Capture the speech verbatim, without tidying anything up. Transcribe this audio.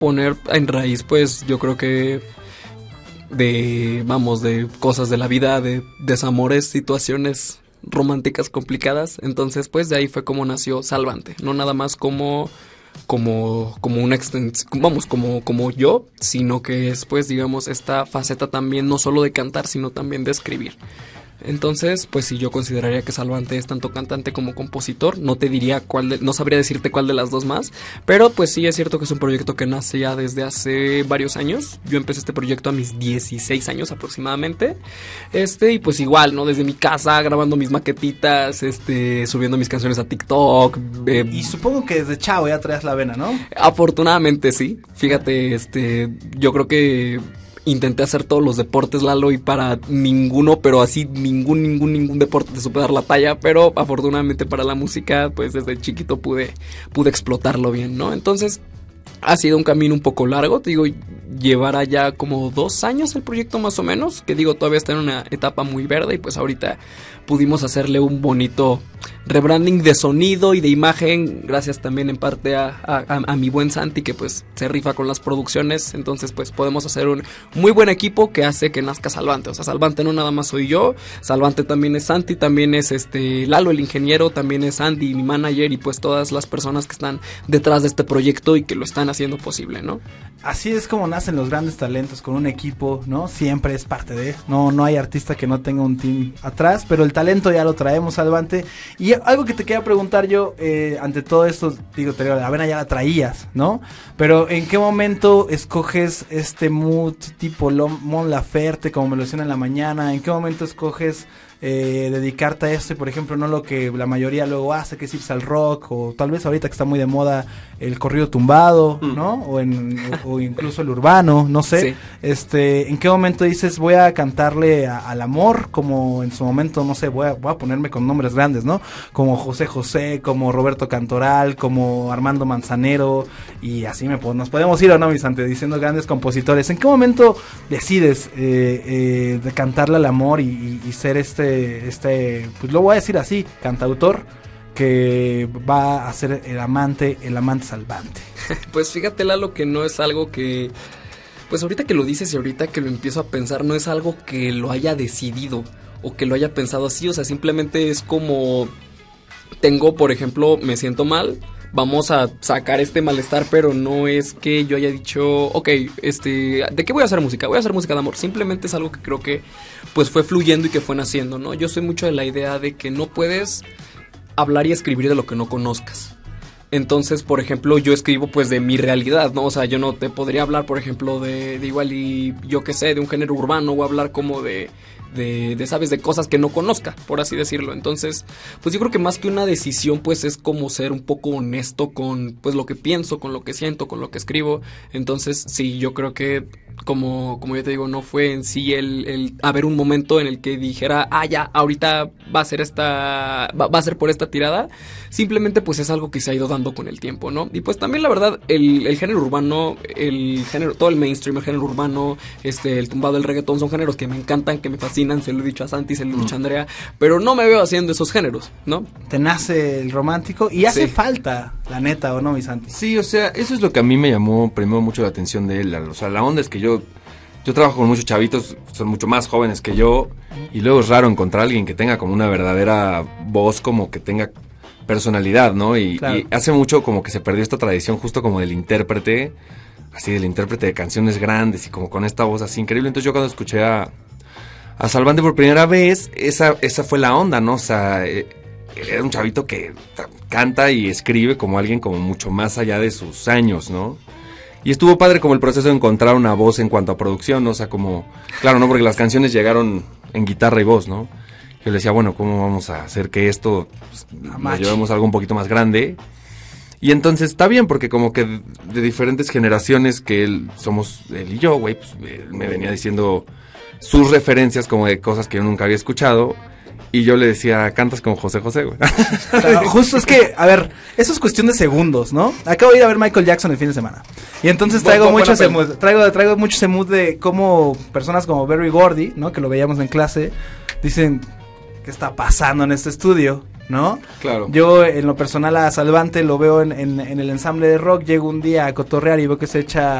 poner en raíz, pues yo creo que de, vamos, de cosas de la vida, de desamores, situaciones románticas complicadas. Entonces, pues de ahí fue como nació Salvante, no nada más como como como una extensión, vamos, como como yo, sino que es, pues, digamos, esta faceta también no solo de cantar, sino también de escribir. Entonces, pues sí, yo consideraría que Salvante es tanto cantante como compositor. No te diría cuál de, no sabría decirte cuál de las dos más, pero pues sí es cierto que es un proyecto que nace ya desde hace varios años. Yo empecé este proyecto a mis dieciséis años aproximadamente. Este, y pues igual, ¿no? Desde mi casa, grabando mis maquetitas, este, subiendo mis canciones a TikTok. Eh, y supongo que desde chavo ya traes la vena, ¿no? Afortunadamente sí. Fíjate, este, yo creo que intenté hacer todos los deportes, Lalo, y para ninguno, pero así ningún, ningún, ningún deporte te supe dar la talla, pero afortunadamente para la música, pues desde chiquito pude, pude explotarlo bien, ¿no? Entonces, ha sido un camino un poco largo, te digo, llevará ya como dos años el proyecto más o menos, que digo, todavía está en una etapa muy verde y pues ahorita pudimos hacerle un bonito rebranding de sonido y de imagen, gracias también en parte a, a, a mi buen Santi, que pues se rifa con las producciones. Entonces pues podemos hacer un muy buen equipo que hace que nazca Salvante. O sea, Salvante no nada más soy yo, Salvante también es Santi, también es este Lalo el ingeniero, también es Andy mi manager y pues todas las personas que están detrás de este proyecto y que lo están haciendo posible, ¿no? Así es como nacen los grandes talentos, con un equipo, ¿no? Siempre es parte de, no, no hay artista que no tenga un team atrás, pero el talento ya lo traemos, Salvante. Y algo que te quería preguntar yo, eh, ante todo esto, digo, te digo, la vena ya la traías, ¿no? Pero ¿en qué momento escoges este mood tipo Mon Laferte, como me lo decían en la mañana? ¿En qué momento escoges eh, dedicarte a esto y, por ejemplo, no lo que la mayoría luego hace, que es irse al rock, o tal vez ahorita que está muy de moda el corrido tumbado, mm. ¿no? O, en, o, o incluso el urbano, no sé. Sí. Este, ¿en qué momento dices voy a cantarle a, al amor? Como en su momento, no sé, voy a, voy a ponerme con nombres grandes, ¿no? Como José José, como Roberto Cantoral, como Armando Manzanero, y así me nos podemos ir, ¿o no, mis antes, diciendo grandes compositores. ¿En qué momento decides eh, eh, de cantarle al amor y, y, y ser este, este, pues lo voy a decir así, cantautor, que va a ser el amante, el amante Salvante? Pues fíjate, Lalo, que no es algo que, pues ahorita que lo dices y ahorita que lo empiezo a pensar, no es algo que lo haya decidido o que lo haya pensado así. O sea, simplemente es como, tengo, por ejemplo, me siento mal, vamos a sacar este malestar, pero no es que yo haya dicho, ok, este, ¿de qué voy a hacer música? Voy a hacer música de amor. Simplemente es algo que creo que pues fue fluyendo y que fue naciendo, ¿no? Yo soy mucho de la idea de que no puedes hablar y escribir de lo que no conozcas. Entonces, por ejemplo, yo escribo pues de mi realidad, ¿no? O sea, yo no te podría hablar, por ejemplo, de, de igual y yo qué sé, de un género urbano, o hablar como de, de, de, ¿sabes? De cosas que no conozca, por así decirlo. Entonces, pues yo creo que más que una decisión, pues es como ser un poco honesto con, pues, lo que pienso, con lo que siento, con lo que escribo. Entonces, sí, yo creo que como, como yo te digo, no fue en sí el, el haber un momento en el que dijera, ah, ya, ahorita va a ser esta, va, va a ser por esta tirada. Simplemente pues es algo que se ha ido dando con el tiempo, ¿no? Y pues también la verdad, el, el género urbano, el género, todo el mainstream, el género urbano, este, el tumbado, el reggaetón, son géneros que me encantan, que me fascinan, se lo he dicho a Santi, se lo he dicho a Andrea, pero no me veo haciendo esos géneros, ¿no? Te nace el romántico y hace sí. falta, la neta, ¿o no, mi Santi? Sí, o sea, eso es lo que a mí me llamó primero mucho la atención de él. O sea, la onda es que yo Yo trabajo con muchos chavitos, son mucho más jóvenes que yo, y luego es raro encontrar a alguien que tenga como una verdadera voz, como que tenga personalidad, ¿no? Y, claro. y hace mucho como que se perdió esta tradición justo como del intérprete, así del intérprete de canciones grandes y como con esta voz así increíble. Entonces yo cuando escuché a, a Salvante por primera vez, esa, esa fue la onda, ¿no? O sea, eh, era un chavito que canta y escribe como alguien como mucho más allá de sus años, ¿no? Y estuvo padre como el proceso de encontrar una voz en cuanto a producción, ¿no? O sea, como, claro, ¿no? Porque las canciones llegaron en guitarra y voz, ¿no? Yo le decía, bueno, ¿cómo vamos a hacer que esto pues, nos llevemos a algo un poquito más grande? Y entonces está bien, porque como que de, de diferentes generaciones que él, somos él y yo, güey, pues me venía diciendo sus referencias como de cosas que yo nunca había escuchado. Y yo le decía, cantas como José José, güey. Claro, justo es que, a ver, eso es cuestión de segundos, ¿no? Acabo de ir a ver Michael Jackson el fin de semana. Y entonces traigo bueno, mucho ese mood, traigo, traigo mucho ese mood de cómo personas como Berry Gordy, ¿no? Que lo veíamos en clase, dicen, ¿qué está pasando en este estudio? ¿no? Claro. Yo en lo personal a Salvante lo veo en, en, en el ensamble de rock, llego un día a cotorrear y veo que se echa